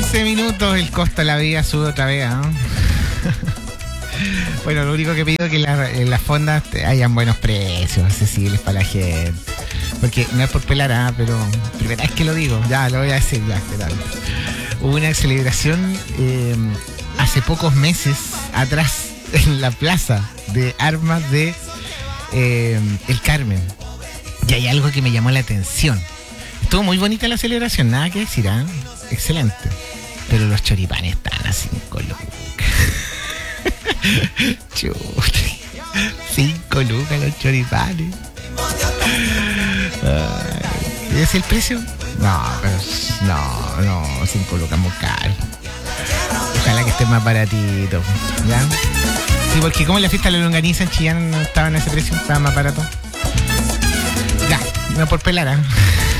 15 minutos, el costo de la vida sube otra vez, ¿no? Bueno, lo único que pido es que en las fondas hayan buenos precios, accesibles para la gente. Porque no es por pelar, pero primera vez que lo digo, ya lo voy a decir, ya, ¿qué tal? Hubo una celebración hace pocos meses atrás en la plaza de armas de El Carmen. Y hay algo que me llamó la atención. Estuvo muy bonita la celebración, nada que decir, ¿eh? Excelente. Pero los choripanes están a 5 lucas. Chuta. 5 lucas los choripanes. ¿Ese es el precio? No, pero no, 5 lucas muy caro. Ojalá que esté más baratito, ¿ya? Sí, porque como la fiesta de la longaniza en Chillán no estaba en ese precio, estaba más barato. Ya, no por pelar, ¿eh?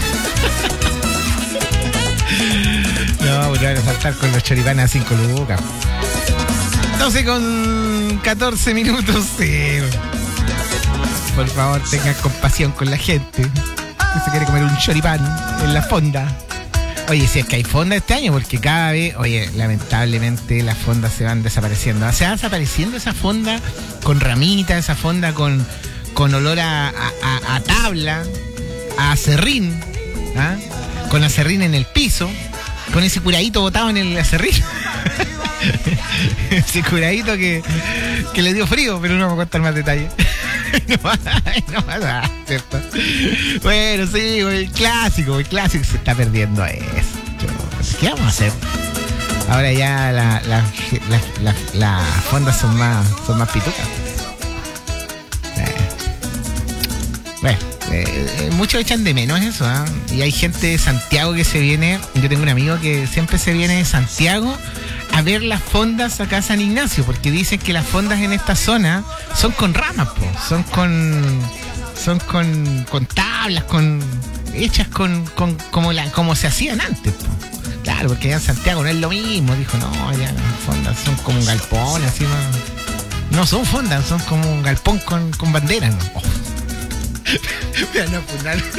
No, pues van a saltar con los choripanes a 5 lucas. 12:14 minutos. Sí. Por favor, tengan compasión con la gente que se quiere comer un choripán en la fonda. Oye, si es que hay fonda este año, porque cada vez, oye, lamentablemente las fondas se van desapareciendo. Se va desapareciendo esa fonda con ramitas, esa fonda con olor a tabla, a acerrín, ¿ah? Con acerrín en el piso, con ese curadito botado en el acerrín. Ese curadito que le dio frío, pero no vamos a contar más detalles. No pasa, ¿cierto? Bueno, sí, el clásico se está perdiendo eso. ¿Qué vamos a hacer? Ahora ya las fondas son más pitucas. Bueno, muchos echan de menos eso, ¿eh? Y hay gente de Santiago que se viene. Yo tengo un amigo que siempre se viene de Santiago a ver las fondas acá a San Ignacio, porque dicen que las fondas en esta zona son con ramas, po. Son con tablas, hechas como se hacían antes, po. Claro, porque allá en Santiago no es lo mismo. Dijo, no, allá las fondas son como un galpón, así más. No son fondas, son como un galpón con banderas, ¿no? Oh. Mira, no, pues nada.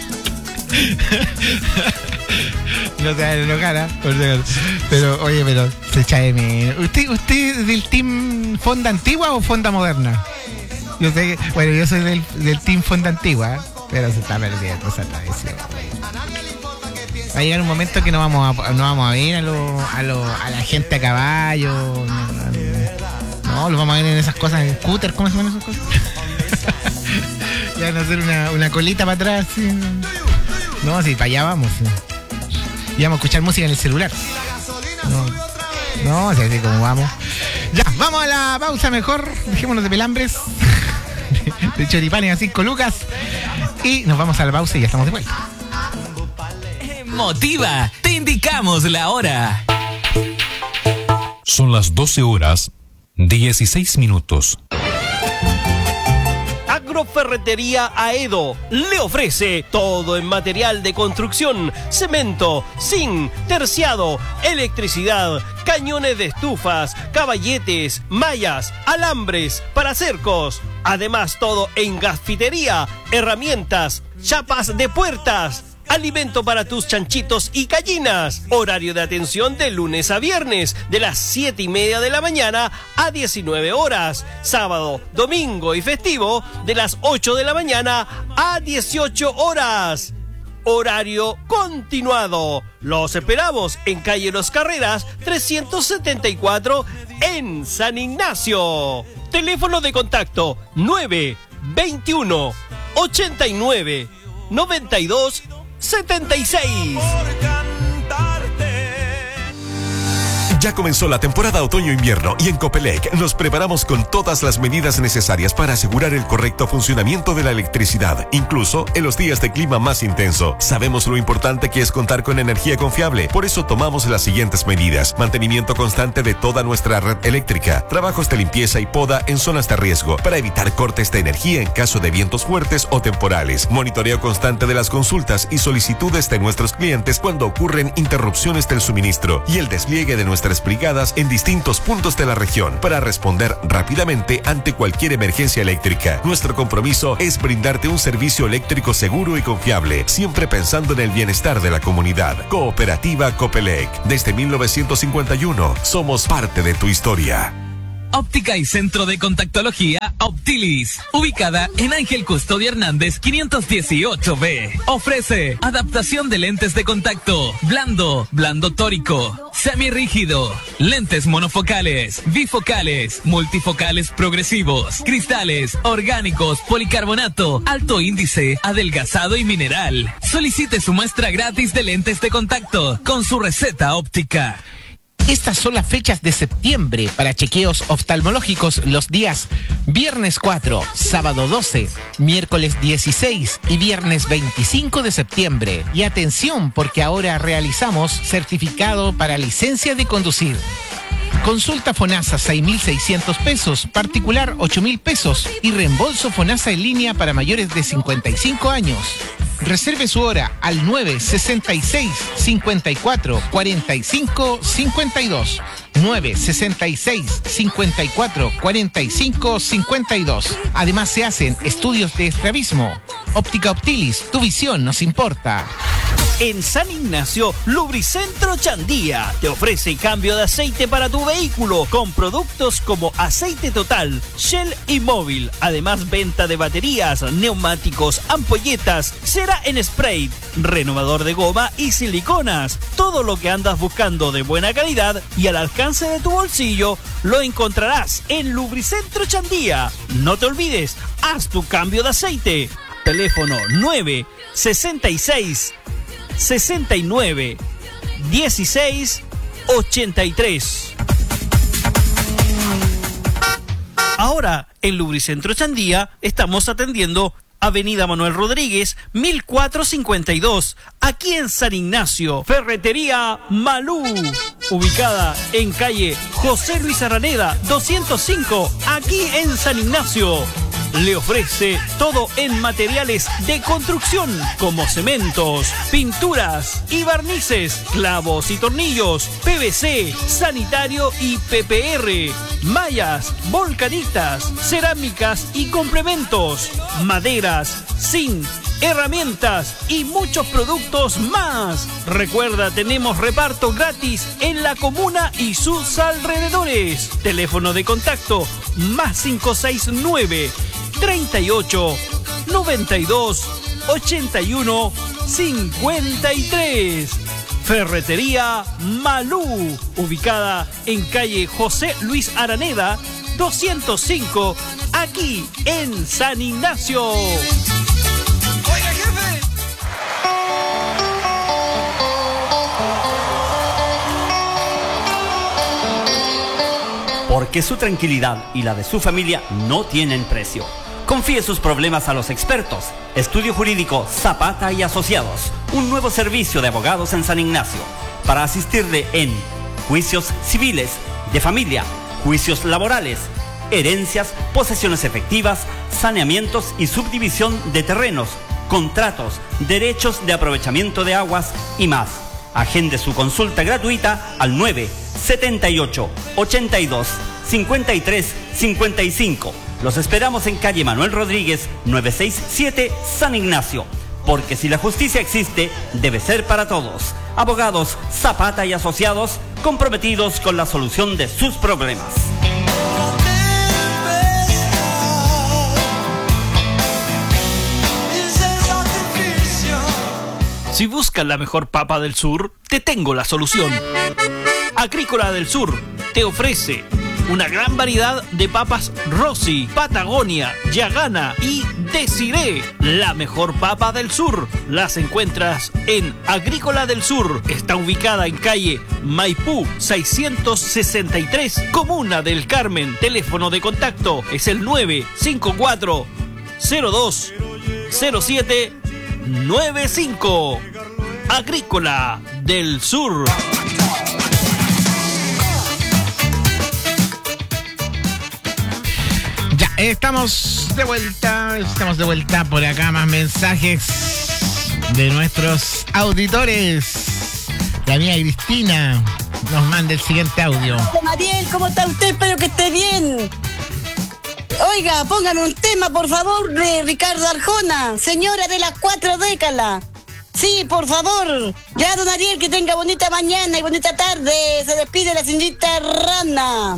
No te hagan enojar, ¿eh? Pero, oye, se echa de menos. ¿Usted es del team fonda antigua o fonda moderna? Yo sé que, bueno, yo soy del team fonda antigua, ¿eh? Pero se está perdiendo esa tradición. Va a llegar un momento que no vamos a ver a la gente a caballo. No, los vamos a ver en esas cosas, en scooter, ¿cómo se llaman esas cosas? Ya van a hacer una colita para atrás, ¿sí? No, sí, para allá vamos, ¿sí? Y vamos a escuchar música en el celular. No, así como vamos. Ya, vamos a la pausa mejor. Dejémonos de pelambres. De choripanes a 5 lucas. Y nos vamos a la pausa y ya estamos de vuelta. Motiva, te indicamos la hora. Son las 12:16. Agroferretería Aedo le ofrece todo en material de construcción: cemento, zinc, terciado, electricidad, cañones de estufas, caballetes, mallas, alambres para cercos. Además, todo en gasfitería, herramientas, chapas de puertas, alimento para tus chanchitos y gallinas. Horario de atención de lunes a viernes, de las 7:30 de la mañana a 19 horas. Sábado, domingo y festivo, de las 8 de la mañana a 18 horas. Horario continuado. Los esperamos en calle Los Carreras 374 en San Ignacio. Teléfono de contacto 921 89 92 76. Ya comenzó la temporada otoño-invierno y en Copelec nos preparamos con todas las medidas necesarias para asegurar el correcto funcionamiento de la electricidad, incluso en los días de clima más intenso. Sabemos lo importante que es contar con energía confiable, por eso tomamos las siguientes medidas: mantenimiento constante de toda nuestra red eléctrica, trabajos de limpieza y poda en zonas de riesgo para evitar cortes de energía en caso de vientos fuertes o temporales, monitoreo constante de las consultas y solicitudes de nuestros clientes cuando ocurren interrupciones del suministro y el despliegue de nuestras nuestras brigadas en distintos puntos de la región para responder rápidamente ante cualquier emergencia eléctrica. Nuestro compromiso es brindarte un servicio eléctrico seguro y confiable, siempre pensando en el bienestar de la comunidad. Cooperativa Copelec. Desde 1951 somos parte de tu historia. Óptica y Centro de Contactología Optilis, ubicada en Ángel Custodio Hernández 518B. Ofrece adaptación de lentes de contacto, blando tórico, semirrígido, lentes monofocales, bifocales, multifocales progresivos, cristales, orgánicos, policarbonato, alto índice, adelgazado y mineral. Solicite su muestra gratis de lentes de contacto con su receta óptica. Estas son las fechas de septiembre para chequeos oftalmológicos los días viernes 4, sábado 12, miércoles 16 y viernes 25 de septiembre. Y atención, porque ahora realizamos certificado para licencia de conducir. Consulta FONASA 6.600 pesos, particular 8.000 pesos y reembolso FONASA en línea para mayores de 55 años. Reserve su hora al 966 54 45 52. 966 54 45 52. Además se hacen estudios de estrabismo. Óptica Optilis, tu visión nos importa. En San Ignacio, Lubricentro Chandía te ofrece cambio de aceite para tu vehículo con productos como aceite total, Shell y móvil. Además, venta de baterías, neumáticos, ampolletas, cera en spray, renovador de goma y siliconas. Todo lo que andas buscando de buena calidad y al alcance de tu bolsillo lo encontrarás en Lubricentro Chandía. No te olvides, haz tu cambio de aceite. Teléfono 966 69 16 83. Ahora, en Lubricentro Chandía estamos atendiendo Avenida Manuel Rodríguez, 1452, aquí en San Ignacio. Ferretería Malú, ubicada en calle José Luis Araneda, 205, aquí en San Ignacio. Le ofrece todo en materiales de construcción como cementos, pinturas y barnices, clavos y tornillos, PVC, sanitario y PPR, mallas, volcanitas, cerámicas y complementos, maderas, zinc, herramientas y muchos productos más. Recuerda, tenemos reparto gratis en la comuna y sus alrededores. Teléfono de contacto más 569 38 92 81 53. Ferretería Malú, ubicada en calle José Luis Araneda, 205, aquí en San Ignacio. Oiga, jefe. Porque su tranquilidad y la de su familia no tienen precio. Confíe sus problemas a los expertos. Estudio Jurídico Zapata y Asociados, un nuevo servicio de abogados en San Ignacio, para asistirle en juicios civiles, de familia, juicios laborales, herencias, posesiones efectivas, saneamientos y subdivisión de terrenos, contratos, derechos de aprovechamiento de aguas y más. Agende su consulta gratuita al 978 82 53 55. Los esperamos en calle Manuel Rodríguez, 967, San Ignacio. Porque si la justicia existe, debe ser para todos. Abogados Zapata y Asociados, comprometidos con la solución de sus problemas. Si buscas la mejor papa del sur, te tengo la solución. Agrícola del Sur te ofrece una gran variedad de papas Rossi, Patagonia, Yagana y Desiré. La mejor papa del sur las encuentras en Agrícola del Sur. Está ubicada en calle Maipú 663, Comuna del Carmen. Teléfono de contacto es el 954 02 07 95. Agrícola del Sur. Estamos de vuelta por acá, más mensajes de nuestros auditores. La mía Cristina nos mande el siguiente audio. Hola, Mariel, ¿cómo está usted? Espero que esté bien. Oiga, póngame un tema, por favor, de Ricardo Arjona, señora de las 4 décadas. Sí, por favor. Ya, don Ariel, que tenga bonita mañana y bonita tarde. Se despide la señorita Rana.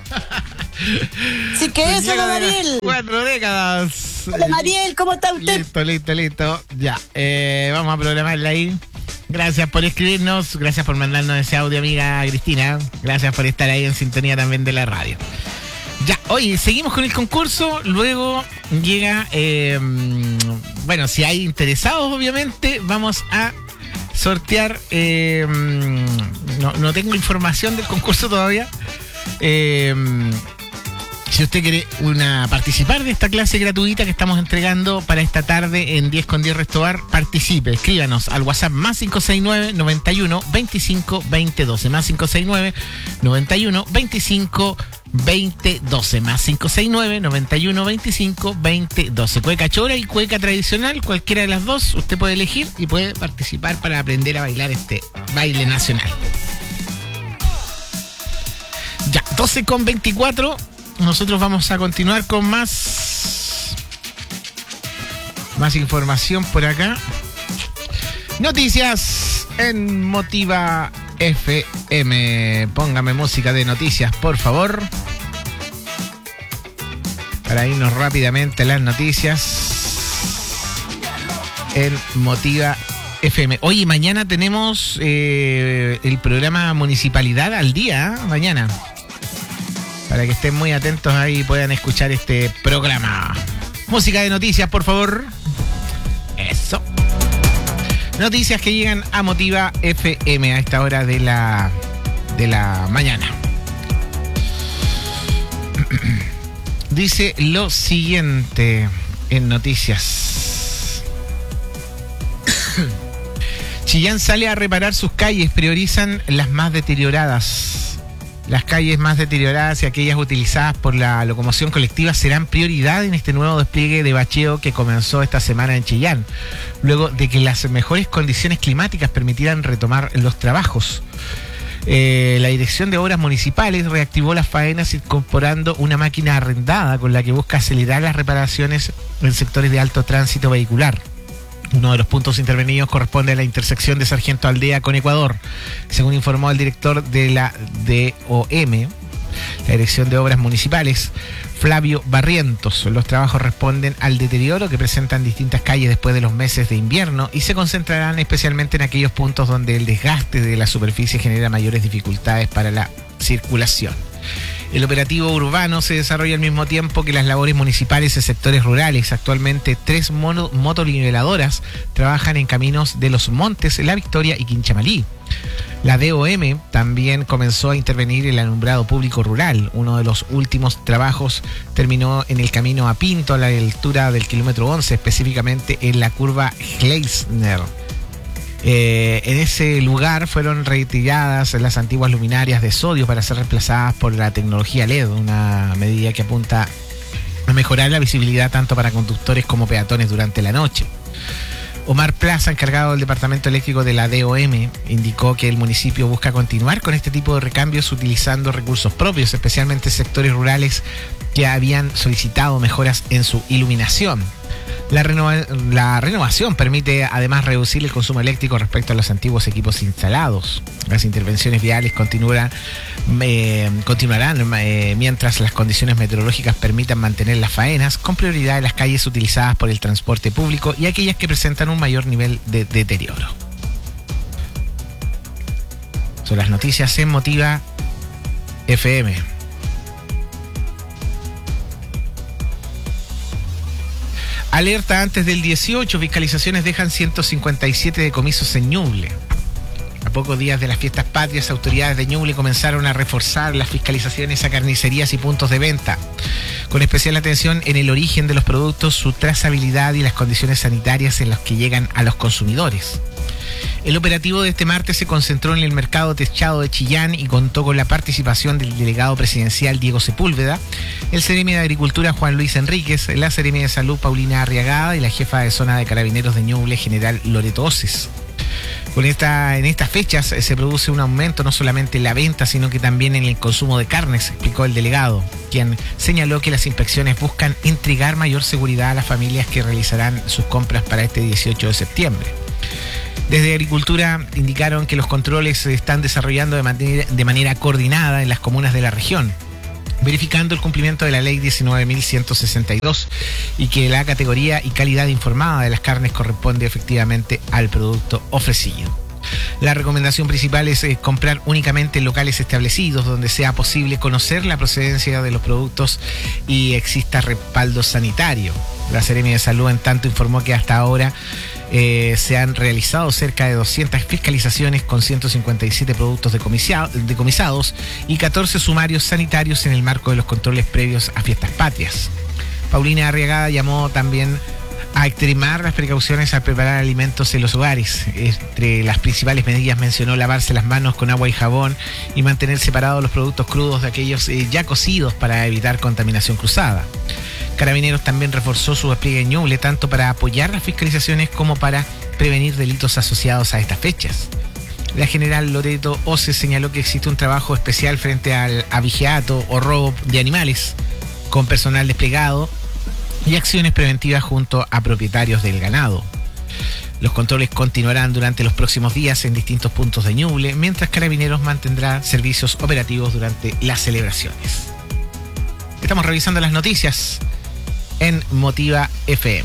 Así que eso, don Ariel. 4 décadas. Hola, Mariel, ¿cómo está usted? Listo. Ya, vamos a programarla ahí. Gracias por escribirnos, gracias por mandarnos ese audio, amiga Cristina. Gracias por estar ahí en sintonía también de la radio. Ya, oye, seguimos con el concurso. Luego llega, bueno, si hay interesados, obviamente, vamos a sortear. No tengo información del concurso todavía. Si usted quiere participar de esta clase gratuita que estamos entregando para esta tarde en 10 con 10 Restobar, participe, escríbanos al WhatsApp más 569 91 25 20 12, más 569 91 25 20 12, más 569 91 25 20 12. Cueca chora y cueca tradicional, cualquiera de las dos, usted puede elegir y puede participar para aprender a bailar este baile nacional. Ya, 12 con 24. Nosotros vamos a continuar con más información por acá. Noticias en Motiva FM. Póngame música de noticias, por favor. Para irnos rápidamente a las noticias en Motiva FM. Oye, mañana tenemos el programa Municipalidad al Día, mañana. Para que estén muy atentos ahí y puedan escuchar este programa. Música de noticias, por favor. Eso. Noticias que llegan a Motiva FM a esta hora de la mañana. Dice lo siguiente en noticias. Chillán sale a reparar sus calles, priorizan las más deterioradas. Las calles más deterioradas y aquellas utilizadas por la locomoción colectiva serán prioridad en este nuevo despliegue de bacheo que comenzó esta semana en Chillán, luego de que las mejores condiciones climáticas permitieran retomar los trabajos. La Dirección de Obras Municipales reactivó las faenas incorporando una máquina arrendada con la que busca acelerar las reparaciones en sectores de alto tránsito vehicular. Uno de los puntos intervenidos corresponde a la intersección de Sargento Aldea con Ecuador. Según informó el director de la DOM, la Dirección de Obras Municipales, Flavio Barrientos, los trabajos responden al deterioro que presentan distintas calles después de los meses de invierno y se concentrarán especialmente en aquellos puntos donde el desgaste de la superficie genera mayores dificultades para la circulación. El operativo urbano se desarrolla al mismo tiempo que las labores municipales en sectores rurales. Actualmente 3 motoniveladoras trabajan en caminos de Los Montes, La Victoria y Quinchamalí. La DOM también comenzó a intervenir en el alumbrado público rural. Uno de los últimos trabajos terminó en el camino a Pinto a la altura del kilómetro 11, específicamente en la curva Gleisner. En ese lugar fueron retiradas las antiguas luminarias de sodio para ser reemplazadas por la tecnología LED, una medida que apunta a mejorar la visibilidad tanto para conductores como peatones durante la noche. Omar Plaza, encargado del departamento eléctrico de la DOM, indicó que el municipio busca continuar con este tipo de recambios utilizando recursos propios, especialmente sectores rurales que habían solicitado mejoras en su iluminación. La renovación permite además reducir el consumo eléctrico respecto a los antiguos equipos instalados. Las intervenciones viales continuarán mientras las condiciones meteorológicas permitan mantener las faenas, con prioridad en las calles utilizadas por el transporte público y aquellas que presentan un mayor nivel de deterioro. Son las noticias en Motiva FM. Alerta antes del 18, fiscalizaciones dejan 157 decomisos en Ñuble. A pocos días de las fiestas patrias, autoridades de Ñuble comenzaron a reforzar las fiscalizaciones a carnicerías y puntos de venta, con especial atención en el origen de los productos, su trazabilidad y las condiciones sanitarias en las que llegan a los consumidores. El operativo de este martes se concentró en el mercado techado de Chillán y contó con la participación del delegado presidencial Diego Sepúlveda, el seremi de Agricultura Juan Luis Enríquez, la seremi de Salud Paulina Arriagada y la jefa de zona de Carabineros de Ñuble, general Loreto Oces. En estas fechas se produce un aumento no solamente en la venta, sino que también en el consumo de carnes, explicó el delegado, quien señaló que las inspecciones buscan entregar mayor seguridad a las familias que realizarán sus compras para este 18 de septiembre. Desde Agricultura indicaron que los controles se están desarrollando de manera coordinada en las comunas de la región, verificando el cumplimiento de la ley 19.162 y que la categoría y calidad informada de las carnes corresponde efectivamente al producto ofrecido. La recomendación principal es comprar únicamente en locales establecidos donde sea posible conocer la procedencia de los productos y exista respaldo sanitario. La Seremi de Salud, en tanto, informó que hasta ahora se han realizado cerca de 200 fiscalizaciones con 157 productos decomisados y 14 sumarios sanitarios en el marco de los controles previos a fiestas patrias. Paulina Arriagada llamó también a extremar las precauciones al preparar alimentos en los hogares. Entre las principales medidas mencionó lavarse las manos con agua y jabón y mantener separados los productos crudos de aquellos ya cocidos para evitar contaminación cruzada. Carabineros también reforzó su despliegue en Ñuble, tanto para apoyar las fiscalizaciones como para prevenir delitos asociados a estas fechas. La general Loreto Ose señaló que existe un trabajo especial frente al abigeato o robo de animales, con personal desplegado y acciones preventivas junto a propietarios del ganado. Los controles continuarán durante los próximos días en distintos puntos de Ñuble, mientras Carabineros mantendrá servicios operativos durante las celebraciones. Estamos revisando las noticias en Motiva FM.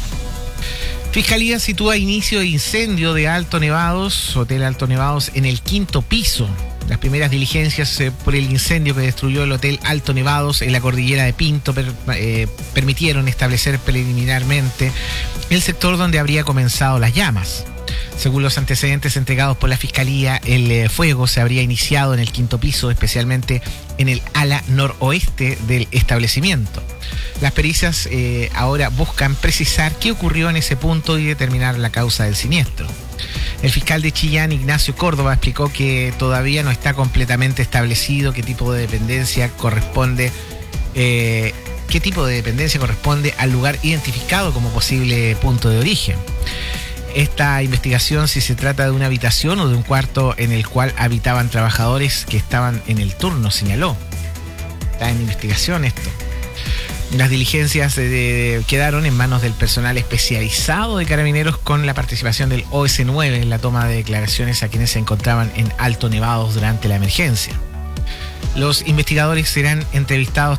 Fiscalía sitúa inicio de incendio de Alto Nevados, Hotel Alto Nevados, en el 5º piso. Las primeras diligencias por el incendio que destruyó el Hotel Alto Nevados en la cordillera de Pinto permitieron establecer preliminarmente el sector donde habría comenzado las llamas. Según los antecedentes entregados por la Fiscalía, el fuego se habría iniciado en el 5º piso, especialmente en el ala noroeste del establecimiento. Las pericias ahora buscan precisar qué ocurrió en ese punto y determinar la causa del siniestro. El fiscal de Chillán, Ignacio Córdoba, explicó que todavía no está completamente establecido qué tipo de dependencia corresponde al lugar identificado como posible punto de origen. Esta investigación, si se trata de una habitación o de un cuarto en el cual habitaban trabajadores que estaban en el turno, señaló. Está en investigación esto. Las diligencias quedaron en manos del personal especializado de Carabineros con la participación del OS9 en la toma de declaraciones a quienes se encontraban en Alto Nevados durante la emergencia. Los investigadores serán entrevistados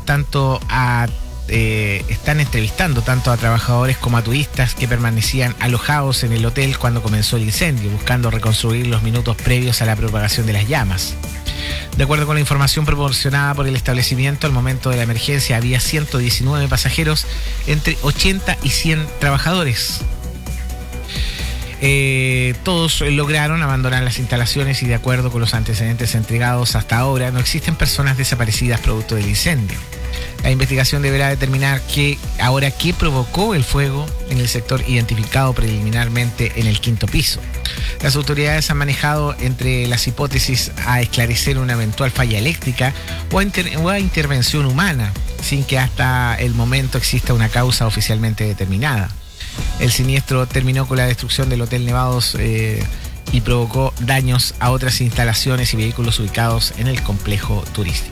están entrevistando tanto a trabajadores como a turistas que permanecían alojados en el hotel cuando comenzó el incendio, buscando reconstruir los minutos previos a la propagación de las llamas. De acuerdo con la información proporcionada por el establecimiento, al momento de la emergencia había 119 pasajeros, entre 80 y 100 trabajadores. Todos lograron abandonar las instalaciones y, de acuerdo con los antecedentes entregados hasta ahora, no existen personas desaparecidas producto del incendio. La investigación deberá determinar qué provocó el fuego en el sector identificado preliminarmente en el 5º piso. Las autoridades han manejado entre las hipótesis a esclarecer una eventual falla eléctrica o a intervención humana, sin que hasta el momento exista una causa oficialmente determinada. El siniestro terminó con la destrucción del Hotel Nevados y provocó daños a otras instalaciones y vehículos ubicados en el complejo turístico.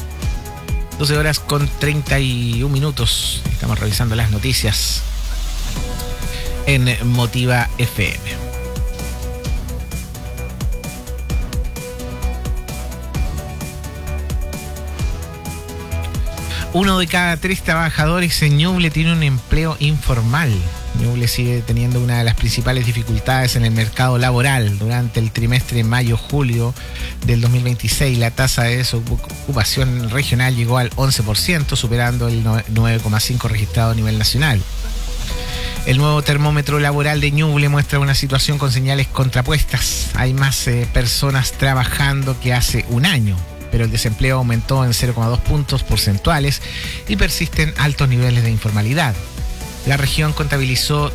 12:31. Estamos revisando las noticias en Motiva FM. Uno de cada 3 trabajadores en Ñuble tiene un empleo informal. Ñuble sigue teniendo una de las principales dificultades en el mercado laboral. Durante el trimestre mayo-julio del 2026, la tasa de desocupación regional llegó al 11%, superando el 9,5% registrado a nivel nacional. El nuevo termómetro laboral de Ñuble muestra una situación con señales contrapuestas. Hay más personas trabajando que hace un año, pero el desempleo aumentó en 0,2 puntos porcentuales y persisten altos niveles de informalidad. La región contabilizó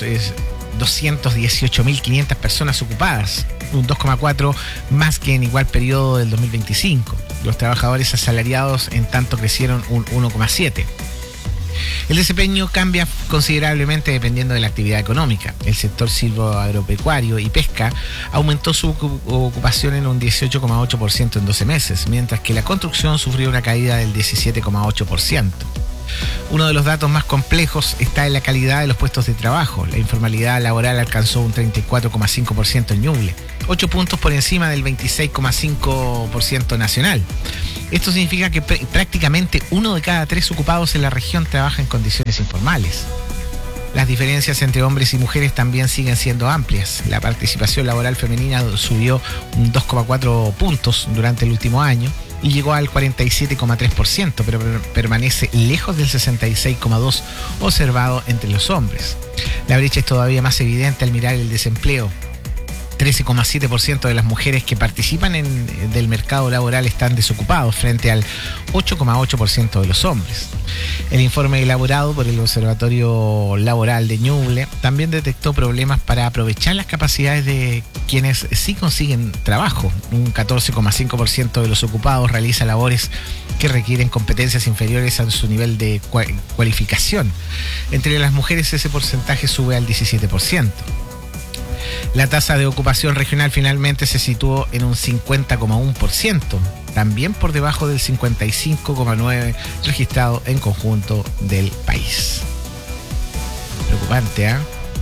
218.500 personas ocupadas, un 2,4 más que en igual periodo del 2025. Los trabajadores asalariados, en tanto, crecieron un 1,7. El desempeño cambia considerablemente dependiendo de la actividad económica. El sector silvoagropecuario y pesca aumentó su ocupación en un 18,8% en 12 meses, mientras que la construcción sufrió una caída del 17,8%. Uno de los datos más complejos está en la calidad de los puestos de trabajo. La informalidad laboral alcanzó un 34,5% en Ñuble, 8 puntos por encima del 26,5% nacional. Esto significa que prácticamente 1 de cada 3 ocupados en la región trabaja en condiciones informales. Las diferencias entre hombres y mujeres también siguen siendo amplias. La participación laboral femenina subió un 2,4 puntos durante el último año y llegó al 47,3%, pero permanece lejos del 66,2% observado entre los hombres. La brecha es todavía más evidente al mirar el desempleo. 13,7% de las mujeres que participan del mercado laboral están desocupados frente al 8,8% de los hombres. El informe elaborado por el Observatorio Laboral de Ñuble también detectó problemas para aprovechar las capacidades de quienes sí consiguen trabajo. Un 14,5% de los ocupados realiza labores que requieren competencias inferiores a su nivel de cualificación. Entre las mujeres ese porcentaje sube al 17%. La tasa de ocupación regional finalmente se situó en un 50,1%, también por debajo del 55,9% registrado en conjunto del país. Preocupante, ¿eh?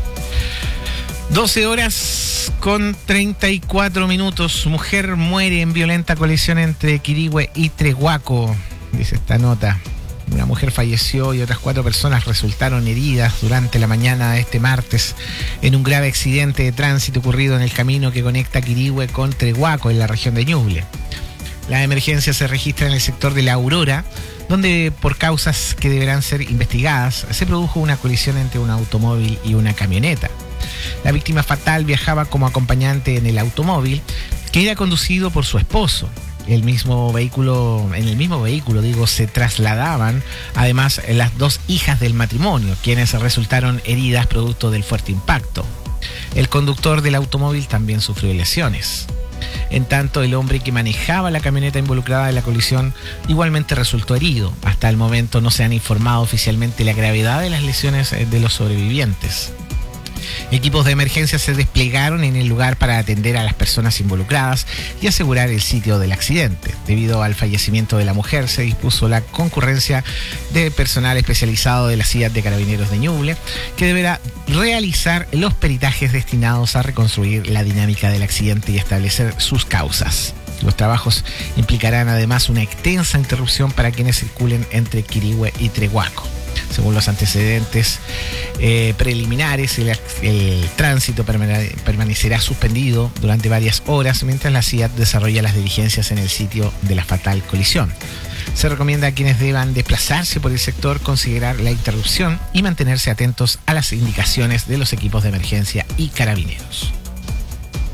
12 horas con 34 minutos. Mujer muere en violenta colisión entre Quirihue y Trehuaco, dice esta nota. Una mujer falleció y otras 4 personas resultaron heridas durante la mañana de este martes en un grave accidente de tránsito ocurrido en el camino que conecta Quirihue con Trehuaco en la región de Ñuble. La emergencia se registra en el sector de La Aurora, donde por causas que deberán ser investigadas se produjo una colisión entre un automóvil y una camioneta. La víctima fatal viajaba como acompañante en el automóvil, que era conducido por su esposo. En el mismo vehículo, se trasladaban además las 2 hijas del matrimonio, quienes resultaron heridas producto del fuerte impacto. El conductor del automóvil también sufrió lesiones. En tanto, el hombre que manejaba la camioneta involucrada en la colisión igualmente resultó herido. Hasta el momento no se han informado oficialmente la gravedad de las lesiones de los sobrevivientes. Equipos de emergencia se desplegaron en el lugar para atender a las personas involucradas y asegurar el sitio del accidente. Debido al fallecimiento de la mujer, se dispuso la concurrencia de personal especializado de la CIA de Carabineros de Ñuble, que deberá realizar los peritajes destinados a reconstruir la dinámica del accidente y establecer sus causas. Los trabajos implicarán además una extensa interrupción para quienes circulen entre Quirihue y Trehuaco. Según los antecedentes preliminares, el tránsito permanecerá suspendido durante varias horas mientras la CIA desarrolla las diligencias en el sitio de la fatal colisión. Se recomienda a quienes deban desplazarse por el sector considerar la interrupción y mantenerse atentos a las indicaciones de los equipos de emergencia y carabineros.